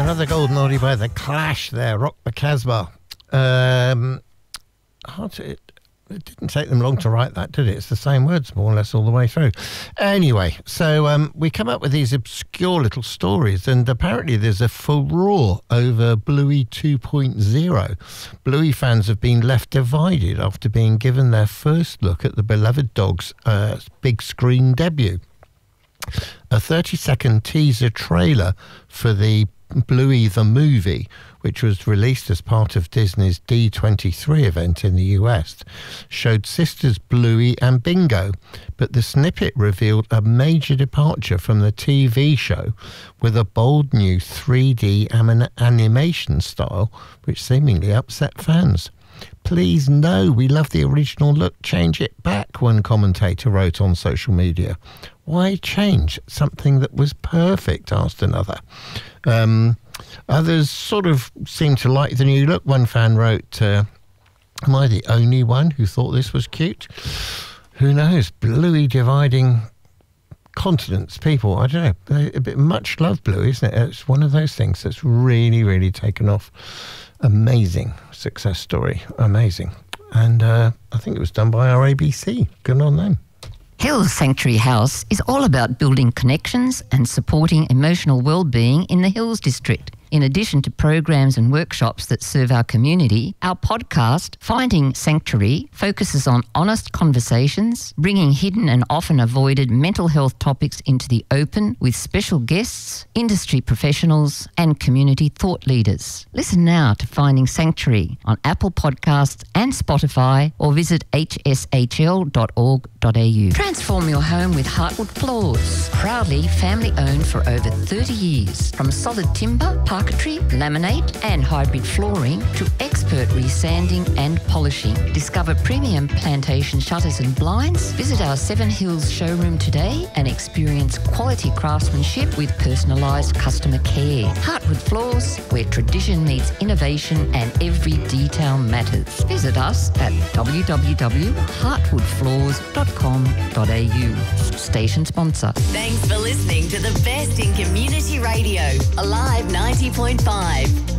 another golden oldie by The Clash there, Rock the Casbah. It didn't take them long to write that, did it? It's the same words, more or less, all the way through. Anyway, so we come up with these obscure little stories, and apparently there's a furore over Bluey 2.0. Bluey fans have been left divided after being given their first look at the beloved dog's big screen debut. A 30-second teaser trailer for the Bluey the Movie, which was released as part of Disney's D23 event in the US, showed sisters Bluey and Bingo, but the snippet revealed a major departure from the TV show with a bold new 3D animation style, which seemingly upset fans. Please, no, we love the original look, change it back, one commentator wrote on social media. Why change something that was perfect, asked another. Others sort of seem to like the new look. One fan wrote, am I the only one who thought this was cute? Who knows? Bluey dividing continents, people, I don't know. A bit much love Bluey, isn't it? It's one of those things that's really, really taken off. Amazing success story. Amazing. And I think it was done by our ABC. Good on them. Hills Sanctuary House is all about building connections and supporting emotional well-being in the Hills District. In addition to programs and workshops that serve our community, our podcast, Finding Sanctuary, focuses on honest conversations, bringing hidden and often avoided mental health topics into the open with special guests, industry professionals and community thought leaders. Listen now to Finding Sanctuary on Apple Podcasts and Spotify, or visit hshl.org.au. Transform your home with Heartwood Floors. Proudly family owned for over 30 years. From solid timber, parquetry, laminate and hybrid flooring to expert resanding and polishing. Discover premium plantation shutters and blinds. Visit our Seven Hills showroom today and experience quality craftsmanship with personalised customer care. Heartwood Floors, where tradition meets innovation and every detail matters. Visit us at www.heartwoodfloors.com.au. Station sponsor. Thanks for listening to the best in community radio, Alive 90.5.